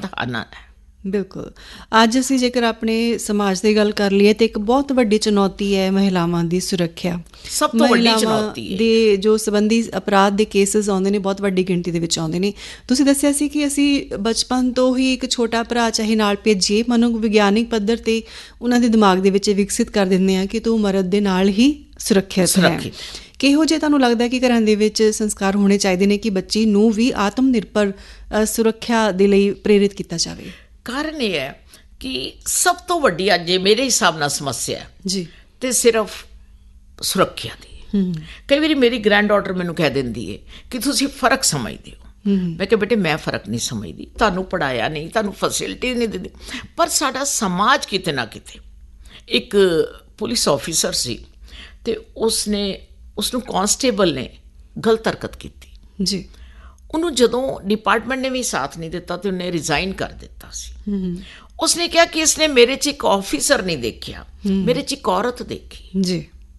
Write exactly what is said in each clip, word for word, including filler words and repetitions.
ਇਮਤਿਹਾਨਾਂ ਹੈ। ਬਿਲਕੁਲ। ਅੱਜ ਅਸੀਂ ਜੇਕਰ ਆਪਣੇ ਸਮਾਜ ਦੀ ਗੱਲ ਕਰ ਲਈਏ ਤਾਂ ਇੱਕ ਬਹੁਤ ਵੱਡੀ ਚੁਣੌਤੀ ਹੈ ਮਹਿਲਾਵਾਂ ਦੀ ਸੁਰੱਖਿਆ। ਸਭ ਤੋਂ ਵੱਡੀ ਚੁਣੌਤੀ ਹੈ ਦੇ ਜੋ ਸੰਬੰਧੀ ਅਪਰਾਧ ਦੇ ਕੇਸਿਸ ਆਉਂਦੇ ਨੇ ਬਹੁਤ ਵੱਡੀ ਗਿਣਤੀ ਦੇ ਵਿੱਚ ਆਉਂਦੇ ਨੇ। ਤੁਸੀਂ ਦੱਸਿਆ ਸੀ ਕਿ ਅਸੀਂ ਬਚਪਨ ਤੋਂ ਹੀ ਇੱਕ ਛੋਟਾ ਭਰਾ ਚਾਹੇ ਨਾਲ ਭੇਜੀਏ, ਮਨੋਵਿਗਿਆਨਿਕ ਪੱਧਰ 'ਤੇ ਉਹਨਾਂ ਦੇ ਦਿਮਾਗ ਦੇ ਵਿੱਚ ਵਿਕਸਿਤ ਕਰ ਦਿੰਦੇ ਹਾਂ ਕਿ ਤੂੰ ਮਰਦ ਦੇ ਨਾਲ ਹੀ ਸੁਰੱਖਿਅਤ ਹੈ। ਕਿਹੋ ਜਿਹੇ ਤੁਹਾਨੂੰ ਲੱਗਦਾ ਕਿ ਘਰਾਂ ਦੇ ਵਿੱਚ ਸੰਸਕਾਰ ਹੋਣੇ ਚਾਹੀਦੇ ਨੇ ਕਿ ਬੱਚੀ ਨੂੰ ਵੀ ਆਤਮ ਨਿਰਭਰ ਸੁਰੱਖਿਆ ਦੇ ਲਈ ਪ੍ਰੇਰਿਤ ਕੀਤਾ ਜਾਵੇ? ਕਾਰਨ ਇਹ ਹੈ ਕਿ ਸਭ ਤੋਂ ਵੱਡੀ ਅੱਜ ਮੇਰੇ ਹਿਸਾਬ ਨਾਲ ਸਮੱਸਿਆ ਹੈ ਜੀ ਤੇ ਸਿਰਫ ਸੁਰੱਖਿਆ ਦੀ। ਕਈ ਵਾਰੀ ਮੇਰੀ ਗ੍ਰੈਂਡ ਡਾਟਰ ਮੈਨੂੰ ਕਹਿ ਦਿੰਦੀ ਹੈ ਕਿ ਤੁਸੀਂ ਫਰਕ ਸਮਝਦੇ ਹੋ। ਮੈਂ ਕਿਹਾ ਬੇਟੇ ਮੈਂ ਫਰਕ ਨਹੀਂ ਸਮਝਦੀ, ਤੁਹਾਨੂੰ ਪੜ੍ਹਾਇਆ ਨਹੀਂ, ਤੁਹਾਨੂੰ ਫੈਸਿਲਿਟੀ ਨਹੀਂ ਦਿੰਦੀ। ਪਰ ਸਾਡਾ ਸਮਾਜ ਕਿਤੇ ਨਾ ਕਿਤੇ, ਇੱਕ ਪੁਲਿਸ ਆਫਿਸਰ ਸੀ ਤੇ ਉਸਨੇ ਉਸਨੂੰ ਕਾਂਸਟੇਬਲ ਨੇ ਗਲਤ ਹਰਕਤ ਕੀਤੀ ਜੀ। ਉਹਨੂੰ ਜਦੋਂ ਡਿਪਾਰਟਮੈਂਟ ਨੇ ਵੀ ਸਾਥ ਨਹੀਂ ਦਿੱਤਾ ਤੇ ਉਹਨੇ ਰਿਜ਼ਾਈਨ ਕਰ ਦਿੱਤਾ ਸੀ। ਉਸਨੇ ਕਿਹਾ ਕਿ ਇਸਨੇ ਮੇਰੇ 'ਚ ਇੱਕ ਆਫਿਸਰ ਨਹੀਂ ਦੇਖਿਆ, ਮੇਰੇ 'ਚ ਇੱਕ ਔਰਤ ਦੇਖੀ ਜੀ।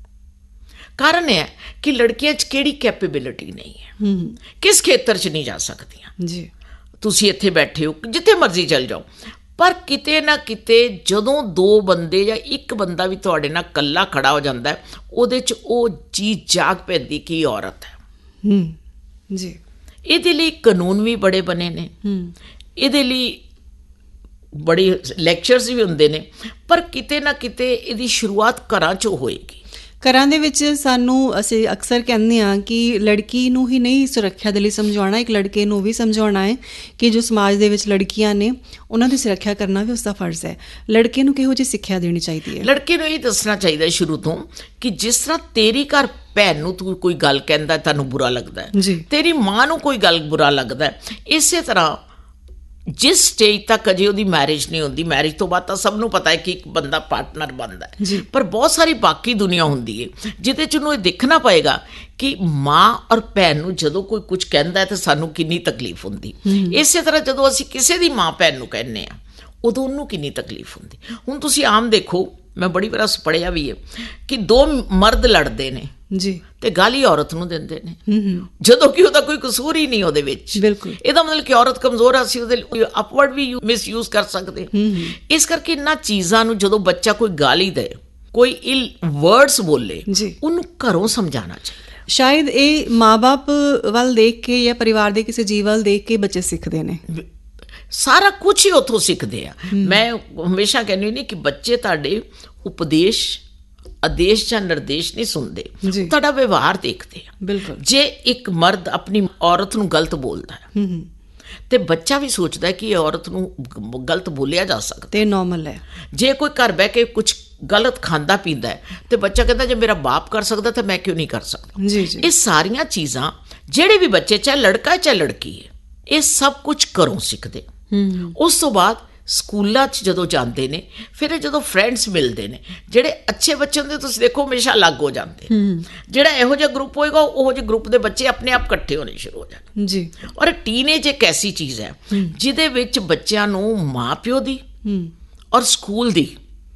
ਕਾਰਨ ਇਹ ਹੈ ਕਿ ਲੜਕੀਆਂ 'ਚ ਕਿਹੜੀ ਕੈਪੇਬਿਲਿਟੀ ਨਹੀਂ ਹੈ, ਕਿਸ ਖੇਤਰ 'ਚ ਨਹੀਂ ਜਾ ਸਕਦੀਆਂ ਜੀ। ਤੁਸੀਂ ਇੱਥੇ ਬੈਠੇ ਹੋ, ਜਿੱਥੇ ਮਰਜ਼ੀ ਚੱਲ ਜਾਓ, ਪਰ ਕਿਤੇ ਨਾ ਕਿਤੇ ਜਦੋਂ ਦੋ ਬੰਦੇ ਜਾਂ ਇੱਕ ਬੰਦਾ ਵੀ ਤੁਹਾਡੇ ਨਾਲ ਇਕੱਲਾ ਖੜਾ ਹੋ ਜਾਂਦਾ ਹੈ, ਉਹਦੇ 'ਚ ਉਹ ਚੀਜ਼ ਜਾਗ ਪੈਂਦੀ ਕਿ ਔਰਤ ਹੈ ਜੀ। ਇਹਦੇ ਲਈ ਕਾਨੂੰਨ ਵੀ ਬੜੇ ਬਣੇ ਨੇ, ਇਹਦੇ ਲਈ ਬੜੇ ਲੈਕਚਰਸ ਵੀ ਹੁੰਦੇ ਨੇ, ਪਰ ਕਿਤੇ ਨਾ ਕਿਤੇ ਇਹਦੀ ਸ਼ੁਰੂਆਤ ਘਰਾਂ 'ਚੋਂ ਹੋਏਗੀ। ਘਰਾਂ ਦੇ ਵਿੱਚ ਸਾਨੂੰ ਅਸੀਂ ਅਕਸਰ ਕਹਿੰਦੇ ਹਾਂ ਕਿ ਲੜਕੀ ਨੂੰ ਹੀ ਨਹੀਂ ਸੁਰੱਖਿਆ ਦੇ ਲਈ ਸਮਝਾਉਣਾ, ਇੱਕ ਲੜਕੇ ਨੂੰ ਵੀ ਸਮਝਾਉਣਾ ਹੈ ਕਿ ਜੋ ਸਮਾਜ ਦੇ ਵਿੱਚ ਲੜਕੀਆਂ ਨੇ ਉਹਨਾਂ ਦੀ ਸੁਰੱਖਿਆ ਕਰਨਾ ਵੀ ਉਸਦਾ ਫਰਜ਼ ਹੈ। ਲੜਕੇ ਨੂੰ ਕਿਹੋ ਜਿਹੀ ਸਿੱਖਿਆ ਦੇਣੀ ਚਾਹੀਦੀ ਹੈ? ਲੜਕੇ ਨੂੰ ਇਹ ਦੱਸਣਾ ਚਾਹੀਦਾ ਸ਼ੁਰੂ ਤੋਂ ਕਿ ਜਿਸ ਤਰ੍ਹਾਂ ਤੇਰੀ ਘਰ ਭੈਣ ਨੂੰ ਤੂੰ ਕੋਈ ਗੱਲ ਕਹਿੰਦਾ ਤੁਹਾਨੂੰ ਬੁਰਾ ਲੱਗਦਾ ਹੈ, ਤੇਰੀ ਮਾਂ ਨੂੰ ਕੋਈ ਗੱਲ ਬੁਰਾ ਲੱਗਦਾ ਹੈ, ਇਸੇ ਤਰ੍ਹਾਂ ਜਿਸ ਸਟੇਜ ਤੱਕ ਅਜੇ ਉਹਦੀ ਮੈਰਿਜ ਨਹੀਂ ਹੁੰਦੀ, ਮੈਰਿਜ ਤੋਂ ਬਾਅਦ ਤਾਂ ਸਭ ਨੂੰ ਪਤਾ ਹੈ ਕਿ ਇੱਕ ਬੰਦਾ ਪਾਰਟਨਰ ਬਣਦਾ ਹੈ, ਪਰ ਬਹੁਤ ਸਾਰੀ ਬਾਕੀ ਦੁਨੀਆ ਹੁੰਦੀ ਹੈ ਜਿਹਦੇ 'ਚ ਉਹਨੂੰ ਇਹ ਦੇਖਣਾ ਪਏਗਾ ਕਿ ਮਾਂ ਔਰ ਭੈਣ ਨੂੰ ਜਦੋਂ ਕੋਈ ਕੁਝ ਕਹਿੰਦਾ ਹੈ ਤਾਂ ਸਾਨੂੰ ਕਿੰਨੀ ਤਕਲੀਫ ਹੁੰਦੀ। ਇਸੇ ਤਰ੍ਹਾਂ ਜਦੋਂ ਅਸੀਂ ਕਿਸੇ ਦੀ ਮਾਂ ਭੈਣ ਨੂੰ ਕਹਿੰਦੇ ਹਾਂ ਉਦੋਂ ਉਹਨੂੰ ਕਿੰਨੀ ਤਕਲੀਫ ਹੁੰਦੀ। ਹੁਣ ਤੁਸੀਂ ਆਮ ਦੇਖੋ, ਮੈਂ ਬੜੀ ਵਾਰ ਪੜ੍ਹਿਆ ਵੀ ਹੈ ਕਿ ਦੋ ਮਰਦ ਲੜਦੇ ਨੇ ਜੀ ਤੇ ਗਾਲੀ ਔਰਤ ਨੂੰ ਦਿੰਦੇ ਨੇ, ਜਦੋਂ ਕਿ ਉਹਦਾ ਕੋਈ ਕਸੂਰ ਹੀ ਨਹੀਂ ਉਹਦੇ ਵਿੱਚ। ਬਿਲਕੁਲ। ਇਹਦਾ ਮਤਲਬ ਕਿ ਔਰਤ ਕਮਜ਼ੋਰ ਆ, ਅਸੀਂ ਉਹਦੇ ਅਪਵਰਡ ਵੀ ਮਿਸਯੂਜ਼ ਕਰ ਸਕਦੇ। ਇਸ ਕਰਕੇ ਇਹਨਾਂ ਚੀਜ਼ਾਂ ਨੂੰ ਜਦੋਂ ਬੱਚਾ ਕੋਈ ਗਾਲੀ ਦੇ, ਕੋਈ ਇਲ ਵਰਡਸ ਬੋਲੇ, ਉਹਨੂੰ ਘਰੋਂ ਸਮਝਾਉਣਾ ਚਾਹੀਦਾ। ਸ਼ਾਇਦ ਇਹ ਮਾਂ-ਬਾਪ ਵੱਲ ਦੇਖ ਕੇ ਜਾਂ ਪਰਿਵਾਰ ਦੇ ਕਿਸੇ ਜੀਵ ਵੱਲ ਦੇਖ ਕੇ ਬੱਚੇ ਸਿੱਖਦੇ ਨੇ, ਸਾਰਾ ਕੁਛ ਹੀ ਉੱਥੋਂ ਸਿੱਖਦੇ ਆ। ਮੈਂ ਹਮੇਸ਼ਾ ਕਹਿੰਦੀ ਨਹੀਂ ਕਿ ਬੱਚੇ ਤੁਹਾਡੇ ਉਪਦੇਸ਼, ਆਦੇਸ਼ ਜਾਂ ਨਿਰਦੇਸ਼ ਨਹੀਂ ਸੁਣਦੇ, ਤੁਹਾਡਾ ਵਿਵਹਾਰ ਦੇਖਦੇ ਆ। ਬਿਲਕੁਲ। ਜੇ ਇੱਕ ਮਰਦ ਆਪਣੀ ਔਰਤ ਨੂੰ ਗਲਤ ਬੋਲਦਾ ਹੈ ਤੇ ਬੱਚਾ ਵੀ ਸੋਚਦਾ ਕਿ ਇਹ ਔਰਤ ਨੂੰ ਗਲਤ ਬੋਲਿਆ ਜਾ ਸਕਦਾ ਤੇ ਨੋਰਮਲ ਹੈ। ਜੇ ਕੋਈ ਘਰ ਬਹਿ ਕੇ ਕੁਛ ਗਲਤ ਖਾਂਦਾ ਪੀਂਦਾ ਹੈ ਤੇ ਬੱਚਾ ਕਹਿੰਦਾ ਜੇ ਮੇਰਾ ਬਾਪ ਕਰ ਸਕਦਾ ਤਾਂ ਮੈਂ ਕਿਉਂ ਨਹੀਂ ਕਰ ਸਕਦਾ। ਜੀ ਜੀ। ਇਹ ਸਾਰੀਆਂ ਚੀਜ਼ਾਂ ਜਿਹੜੇ ਵੀ ਬੱਚੇ, ਚਾਹੇ ਲੜਕਾ ਹੈ ਚਾਹੇ ਲੜਕੀ ਹੈ, ਇਹ ਸਭ ਕੁਛ ਘਰੋਂ ਸਿੱਖਦੇ। ਉਸ ਤੋਂ ਬਾਅਦ ਸਕੂਲਾਂ 'ਚ ਜਦੋਂ ਜਾਂਦੇ ਨੇ, ਫਿਰ ਜਦੋਂ ਫਰੈਂਡਸ ਮਿਲਦੇ ਨੇ, ਜਿਹੜੇ ਅੱਛੇ ਬੱਚੇ ਹੁੰਦੇ ਤੁਸੀਂ ਦੇਖੋ ਹਮੇਸ਼ਾ ਅਲੱਗ ਹੋ ਜਾਂਦੇ। ਜਿਹੜਾ ਇਹੋ ਜਿਹਾ ਗਰੁੱਪ ਹੋਏਗਾ ਉਹੋ ਜਿਹੇ ਗਰੁੱਪ ਦੇ ਬੱਚੇ ਆਪਣੇ ਆਪ ਇਕੱਠੇ ਹੋਣੇ ਸ਼ੁਰੂ ਹੋ ਜਾਣਗੇ ਜੀ। ਔਰ ਟੀਨੇਜ ਇੱਕ ਐਸੀ ਚੀਜ਼ ਹੈ ਜਿਹਦੇ ਵਿੱਚ ਬੱਚਿਆਂ ਨੂੰ ਮਾਂ ਪਿਓ ਦੀ ਔਰ ਸਕੂਲ ਦੀ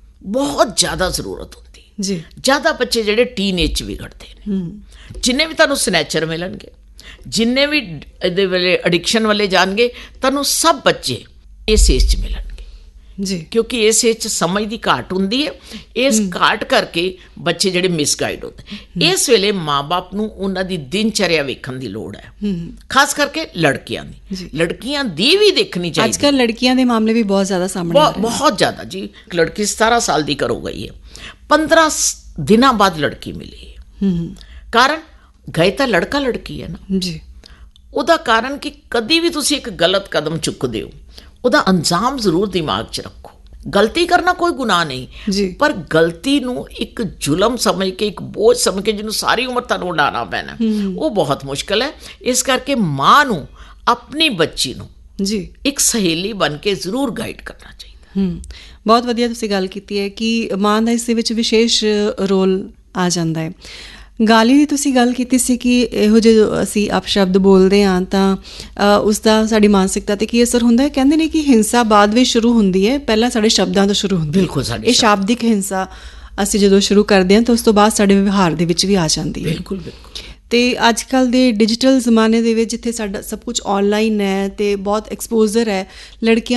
ਬਹੁਤ ਜ਼ਿਆਦਾ ਜ਼ਰੂਰਤ ਹੁੰਦੀ ਜੀ। ਜ਼ਿਆਦਾ ਬੱਚੇ ਜਿਹੜੇ ਟੀਨੇਜ 'ਚ ਵਿਗੜਦੇ ਨੇ, ਜਿੰਨੇ ਵੀ ਤੁਹਾਨੂੰ ਸਨੈਚਰ ਮਿਲਣਗੇ, ਜਿੰਨੇ ਵੀ ਇਹਦੇ ਵੇਲੇ ਅਡਿਕਸ਼ਨ ਵਾਲੇ ਜਾਣਗੇ, ਤੁਹਾਨੂੰ ਸਭ ਬੱਚੇ ਇਸ ਏਜ 'ਚ ਮਿਲਣਗੇ ਜੀ, ਕਿਉਂਕਿ ਇਸ ਏਜ 'ਚ ਸਮਝ ਦੀ ਘਾਟ ਹੁੰਦੀ ਹੈ। ਇਸ ਘਾਟ ਕਰਕੇ ਬੱਚੇ ਜਿਹੜੇ ਮਿਸਗਾਈਡ ਹੁੰਦੇ। ਇਸ ਵੇਲੇ ਮਾਂ-ਬਾਪ ਨੂੰ ਉਹਨਾਂ ਦੀ ਦਿਨਚਰਿਆ ਵੇਖਣ ਦੀ ਲੋੜ ਹੈ, ਖਾਸ ਕਰਕੇ ਲੜਕੀਆਂ ਦੀ। ਲੜਕੀਆਂ ਦੀ ਵੀ ਦੇਖਣੀ ਚਾਹੀਦੀ। ਅੱਜ ਕੱਲ੍ਹ ਲੜਕੀਆਂ ਦੇ ਮਾਮਲੇ ਵੀ ਬਹੁਤ ਜ਼ਿਆਦਾ ਸਾਹਮਣੇ ਆ ਰਹੇ, ਬਹੁਤ ਜ਼ਿਆਦਾ ਜੀ। ਇੱਕ ਲੜਕੀ ਸਤਾਰਾਂ ਸਾਲ ਦੀ ਘਰੋਂ ਗਈ ਹੈ, ਪੰਦਰਾਂ ਦਿਨਾਂ ਬਾਅਦ ਲੜਕੀ ਮਿਲੀ ਹੈ। ਕਾਰਨ ਗਏ ਤਾਂ ਲੜਕਾ ਲੜਕੀ ਹੈ ਨਾ ਜੀ। ਉਹਦਾ ਕਾਰਨ ਕਿ ਕਦੀ ਵੀ ਤੁਸੀਂ ਇੱਕ ਗਲਤ ਕਦਮ ਚੁੱਕਦੇ ਹੋ, ਉਹਦਾ ਅੰਜਾਮ ਜ਼ਰੂਰ ਦਿਮਾਗ 'ਚ ਰੱਖੋ। ਗਲਤੀ ਕਰਨਾ ਕੋਈ ਗੁਨਾਹ ਨਹੀਂ, ਪਰ ਗਲਤੀ ਨੂੰ ਇੱਕ ਜ਼ੁਲਮ ਸਮਝ ਕੇ, ਇੱਕ ਬੋਝ ਸਮਝ ਕੇ ਜਿਹਨੂੰ ਸਾਰੀ ਉਮਰ ਤੁਹਾਨੂੰ ਉਡਾਉਣਾ ਪੈਣਾ, ਉਹ ਬਹੁਤ ਮੁਸ਼ਕਿਲ ਹੈ। ਇਸ ਕਰਕੇ ਮਾਂ ਨੂੰ ਆਪਣੀ ਬੱਚੀ ਨੂੰ ਜੀ ਇੱਕ ਸਹੇਲੀ ਬਣ ਕੇ ਜ਼ਰੂਰ ਗਾਈਡ ਕਰਨਾ ਚਾਹੀਦਾ। ਬਹੁਤ ਵਧੀਆ ਤੁਸੀਂ ਗੱਲ ਕੀਤੀ ਹੈ ਕਿ ਮਾਂ ਦਾ ਇਸ ਦੇ ਵਿੱਚ ਵਿਸ਼ੇਸ਼ ਰੋਲ ਆ ਜਾਂਦਾ ਹੈ। ਗਾਲੀ ਦੀ ਤੁਸੀਂ ਗੱਲ ਕੀਤੀ ਸੀ ਕਿ ਇਹੋ ਜਿਹੇ ਅਸੀਂ ਅਪਸ਼ਬਦ ਬੋਲਦੇ ਹਾਂ ਤਾਂ ਉਸ ਦਾ ਸਾਡੀ ਮਾਨਸਿਕਤਾ 'ਤੇ ਕੀ ਅਸਰ ਹੁੰਦਾ ਹੈ। ਕਹਿੰਦੇ ਨੇ ਕਿ ਹਿੰਸਾ ਬਾਅਦ ਵਿੱਚ ਸ਼ੁਰੂ ਹੁੰਦੀ ਹੈ, ਪਹਿਲਾਂ ਸਾਡੇ ਸ਼ਬਦਾਂ ਤੋਂ ਸ਼ੁਰੂ ਹੁੰਦੀ ਹੈ। ਬਿਲਕੁਲ। ਇਹ ਸ਼ਾਬਦਿਕ ਹਿੰਸਾ ਅਸੀਂ ਜਦੋਂ ਸ਼ੁਰੂ ਕਰਦੇ ਹਾਂ ਤਾਂ ਉਸ ਤੋਂ ਬਾਅਦ ਸਾਡੇ ਵਿਵਹਾਰ ਦੇ ਵਿੱਚ ਵੀ ਆ ਜਾਂਦੀ ਹੈ। ਬਿਲਕੁਲ ਬਿਲਕੁਲ। ਅਤੇ ਅੱਜ ਕੱਲ੍ਹ ਦੇ ਡਿਜੀਟਲ ਜ਼ਮਾਨੇ ਦੇ ਵਿੱਚ ਜਿੱਥੇ ਸਾਡਾ ਸਭ ਕੁਛ ਔਨਲਾਈਨ ਹੈ ਅਤੇ ਬਹੁਤ ਐਕਸਪੋਜ਼ਰ ਹੈ, ਲੜਕੀਆਂ